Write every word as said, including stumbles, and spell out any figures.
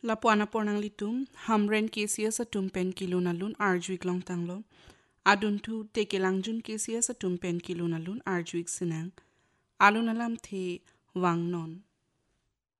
Lapuana pornang litum, hamren kesia sa tumpen kilo nalun arjuik long tanglo. Adun tu teke langjun kesia sa tumpen kilo nalun arjuik sinang. Alun alam the wang non.